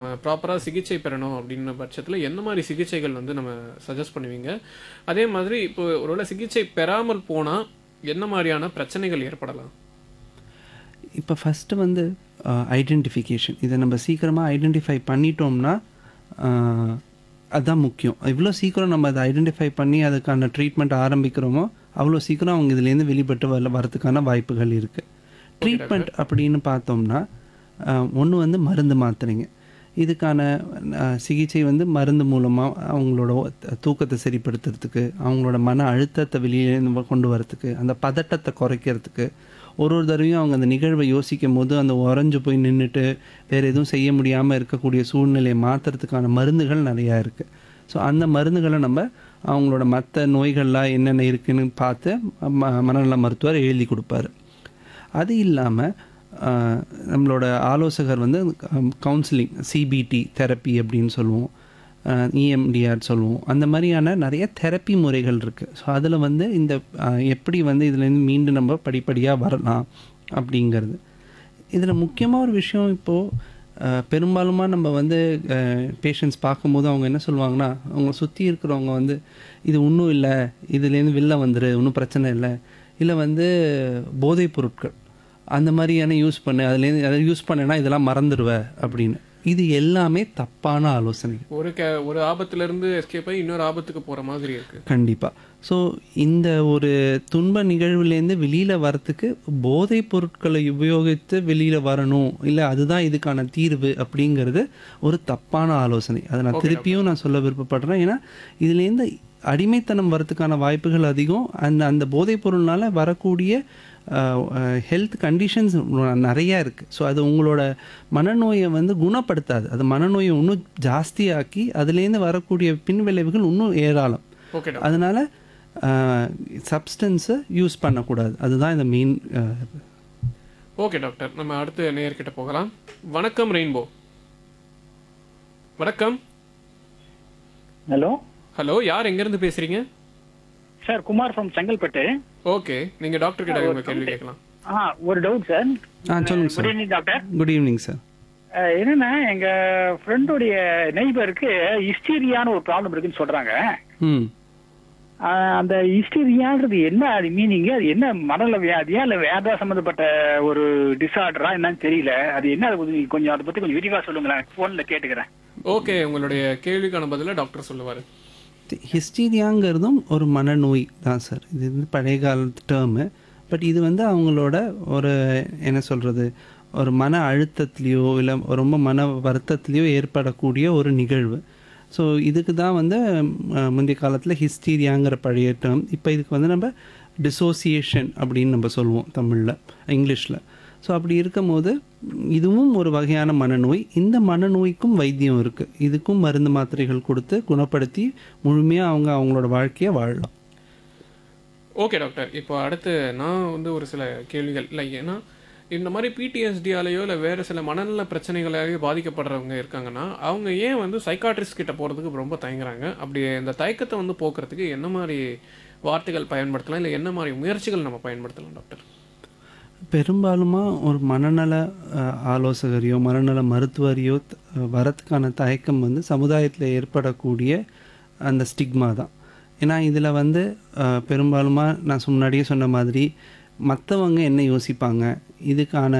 ப்ராப்பரா சிகிச்சை பெறணும் அப்படின்ன பட்சத்துல என்ன மாரி சிகிச்சைகள் வந்து நம்ம சஜெஸ்ட் பண்ணுவீங்க? அதே மாதிரி இப்போ ஒருவேளை சிகிச்சை பெறாமல் போனா என்ன மாரியான பிரச்சனைகள் ஏற்படலாம்? இப்போ ஃபஸ்ட்டு வந்து ஐடென்டிஃபிகேஷன். இதை நம்ம சீக்கிரமாக ஐடென்டிஃபை பண்ணிட்டோம்னா அதுதான் முக்கியம். எவ்வளோ சீக்கிரம் நம்ம அதை ஐடென்டிஃபை பண்ணி அதுக்கான ட்ரீட்மெண்ட் ஆரம்பிக்கிறோமோ அவ்வளோ சீக்கிரம் அவங்க இதுலேருந்து வெளிப்பட்டு வரதுக்கான வாய்ப்புகள் இருக்குது. ட்ரீட்மெண்ட் அப்படின்னு பார்த்தோம்னா ஒன்று வந்து மருந்து மாத்திரைங்க. இதுக்கான சிகிச்சை வந்து மருந்து மூலமாக அவங்களோட தூக்கத்தை சரிப்படுத்துறதுக்கு, அவங்களோட மன அழுத்தத்தை வெளியே கொண்டு வரத்துக்கு, அந்த பதட்டத்தை குறைக்கிறதுக்கு, ஒரு தடவையும் அவங்க அந்த நிகழ்வை யோசிக்கும் போது அந்த உறைஞ்சு போய் நின்றுட்டு வேறு எதுவும் செய்ய முடியாமல் இருக்கக்கூடிய சூழ்நிலையை மாற்றுறதுக்கான மருந்துகள் நிறையா இருக்குது. ஸோ அந்த மருந்துகளை நம்ம அவங்களோட மற்ற நோய்கள்லாம் என்னென்ன இருக்குதுன்னு பார்த்து மனநல மருத்துவர் எழுதி கொடுப்பாரு. அது இல்லாமல் நம்மளோட ஆலோசகர் வந்து கவுன்சிலிங், சிபிடி தெரப்பி அப்படின்னு சொல்லுவோம், இஎம்டிஆர் சொல்லுவோம். அந்த மாதிரியான நிறைய தெரப்பி முறைகள் இருக்குது. ஸோ அதில் வந்து இந்த எப்படி வந்து இதுலேருந்து மீண்டும் நம்ம படிப்படியாக வரலாம் அப்படிங்கிறது. இதில் முக்கியமாக ஒரு விஷயம், இப்போது பெரும்பாலுமா நம்ம வந்து பேஷண்ட்ஸ் பார்க்கும்போது அவங்க என்ன சொல்லுவாங்கன்னா, அவங்க சுற்றி இருக்கிறவங்க வந்து இது ஒன்றும் இல்லை, இதுலேருந்து வெளில வந்துரு, ஒன்றும் பிரச்சனை இல்லை, இல்லை வந்து போதைப் பொருட்கள் அந்த மாதிரியான யூஸ் பண்ணு, அதுலேருந்து அதை யூஸ் பண்ணேன்னா இதெல்லாம் மறந்துடுவ அப்படின்னு. இது எல்லாமே தப்பான ஆலோசனை. ஒரு ஆபத்திலிருந்து எஸ்கேப் ஆகி இன்னொரு ஆபத்துக்கு போகிற மாதிரி இருக்குது. கண்டிப்பாக. ஸோ இந்த ஒரு துன்ப நிகழ்வுலேருந்து வெளியில் வரத்துக்கு போதைப் பொருட்களை உபயோகித்து வெளியில் வரணும், இல்லை அதுதான் இதுக்கான தீர்வு அப்படிங்கிறது ஒரு தப்பான ஆலோசனை. அதை நான் திருப்பியும் நான் சொல்ல விருப்பப்படுறேன். ஏன்னா இதுலேருந்து அடிமைத்தனம் வரத்துக்கான வாய்ப்புகள் அதிகம். அந்த போதைப் பொருள்னால் வரக்கூடிய ஹெல்த் கண்டிஷன்ஸ் நிறையா இருக்குது. ஸோ அது உங்களோட மனநோயை வந்து குணப்படுத்தாது, அது மனநோயை இன்னும் ஜாஸ்தியாக்கி அதுலேருந்து வரக்கூடிய பின்விளைவுகள் இன்னும் ஏராளம். அதனால் சப்ஸ்டன்ஸை யூஸ் பண்ணக்கூடாது, அதுதான் இந்த மெயின். ஓகே டாக்டர், நம்ம அடுத்து நேயர்கிட்ட போகலாம். வணக்கம் ரெயின்போ. வணக்கம். ஹலோ ஹலோ, யார் எங்கேருந்து பேசுகிறீங்க? Sir, Kumar from Chengalpattu. Okay, நீங்க டாக்டர் கிட்ட உங்க கேள்வி கேட்கலாம். ஒரு டவுட் சார். சொல்லுங்க sir. Good evening doctor. Good evening sir. என்னன்னா, எங்க ஃப்ரெண்டுடைய நெய்பருக்கு ஹிஸ்டீரியான்னு ஒரு ப்ராப்ளம் இருக்குன்னு சொல்றாங்க. அந்த ஹிஸ்டீரியான்றது என்ன, அது மீனிங், அது என்ன மனநல வியாதியா இல்லை வேற சம்மந்தப்பட்ட ஒரு டிசார்டரா என்னன்னு தெரியல. அது என்ன, அது கொஞ்சம் அதை பத்தி கொஞ்சம் விரிவா சொல்லுங்களேன், போன்ல கேட்டுக்கிறேன். ஓகே, உங்களுடைய கேள்விக்கான பதில டாக்டர் சொல்லுவாரு. ஹிஸ்டீரியாங்கிறதும் ஒரு மனநோய் தான் சார். இது வந்து பழைய காலத்து டேர்மு. பட் இது வந்து அவங்களோட ஒரு என்ன சொல்கிறது, ஒரு மன அழுத்தத்துலேயோ இல்லை ரொம்ப மன வருத்தத்துலேயோ ஏற்படக்கூடிய ஒரு நிகழ்வு. ஸோ இதுக்கு தான் வந்து முந்தைய காலத்தில் ஹிஸ்டீரியாங்கிற பழைய டேர்ம். இப்போ இதுக்கு வந்து நம்ம டிசோசியேஷன் அப்படின்னு நம்ம சொல்லுவோம் தமிழில், இங்கிலீஷில். ஸோ அப்படி இருக்கும்போது இதுவும் ஒரு வகையான மனநோய். இந்த மனநோய்க்கும் வைத்தியம் இருக்குது. இதுக்கும் மருந்து மாத்திரைகள் கொடுத்து குணப்படுத்தி முழுமையாக அவங்களோட வாழ்க்கையை வாழலாம். ஓகே டாக்டர், இப்போ அடுத்து நான் வந்து ஒரு சில கேள்விகள் இல்லை, ஏன்னா இந்த மாதிரி பிடிஎஸ்டியாலேயோ இல்லை வேறு சில மனநல பிரச்சனைகளாலேயோ பாதிக்கப்படுறவங்க இருக்காங்கன்னா அவங்க ஏன் வந்து சைக்காட்ரிஸ்ட் கிட்ட போகிறதுக்கு ரொம்ப தயங்குறாங்க? அப்படி இந்த தயக்கத்தை வந்து போக்குறதுக்கு என்ன மாதிரி வார்த்தைகள் பயன்படுத்தலாம், இல்லை என்ன மாதிரி முயற்சிகள் நம்ம பயன்படுத்தலாம் டாக்டர்? பெரும்பாலுமா ஒரு மனநல ஆலோசகரையோ மனநல மருத்துவரையோ வரத்துக்கான தயக்கம் வந்து சமுதாயத்தில் ஏற்படக்கூடிய அந்த ஸ்டிக்மா தான். ஏன்னா இதில் வந்து பெரும்பாலுமா நான் முன்னாடியே சொன்ன மாதிரி மற்றவங்க என்ன யோசிப்பாங்க, இதுக்கான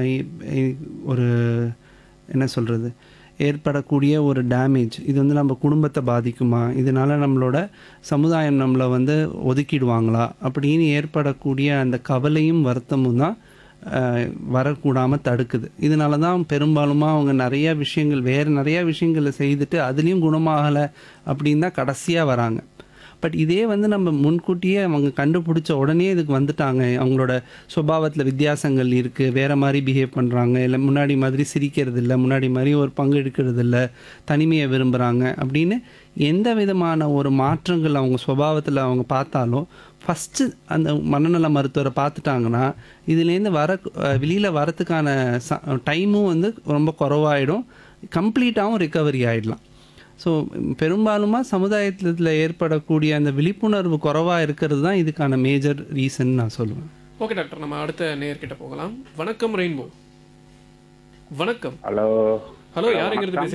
ஒரு என்ன சொல்கிறது ஏற்படக்கூடிய ஒரு டேமேஜ், இது வந்து நம்ம குடும்பத்தை பாதிக்குமா, இதனால் நம்மளோட சமுதாயம் நம்மளை வந்து ஒதுக்கிடுவாங்களா அப்படின்னு ஏற்படக்கூடிய அந்த கவலையும் வருத்தமும் தான் வரக்கூடாமல் தடுக்குது. இதனால தான் பெரும்பாலுமா அவங்க நிறையா விஷயங்கள் வேறு நிறையா விஷயங்களை செய்துட்டு அதுலேயும் குணமாகலை அப்படின்னு தான் கடைசியாக வராங்க. பட் இதே வந்து நம்ம முன்கூட்டியே அவங்க கண்டுபிடிச்ச உடனே இதுக்கு வந்துட்டாங்க, அவங்களோட சுபாவத்தில் வித்தியாசங்கள் இருக்குது, வேறு மாதிரி பிஹேவ் பண்ணுறாங்க, இல்லை முன்னாடி மாதிரி சிரிக்கிறது இல்லை, முன்னாடி மாதிரி ஒரு பங்கு எடுக்கிறது இல்லை, தனிமையை விரும்புகிறாங்க அப்படின்னு எந்த விதமான ஒரு மாற்றங்கள் அவங்க சுபாவத்தில் அவங்க பார்த்தாலும் ஃபஸ்ட்டு அந்த மனநல மருத்துவரை பார்த்துட்டாங்கன்னா இதுலேருந்து வெளியில் வரத்துக்கான டைமும் வந்து ரொம்ப குறைவாயிடும், கம்ப்ளீட்டாகவும் ரிகவரி ஆகிடலாம். ஸோ பெரும்பாலுமா சமுதாயத்தில் ஏற்படக்கூடிய அந்த விழிப்புணர்வு குறைவாக இருக்கிறது தான் இதுக்கான மேஜர் ரீசன் நான் சொல்லுவேன். ஓகே டாக்டர், நம்ம அடுத்த நேயர்கிட்ட போகலாம். வணக்கம் ரெயின்போ. வணக்கம். ஹலோ. ஹலோ, யாருங்கிறது பேசுறீங்க?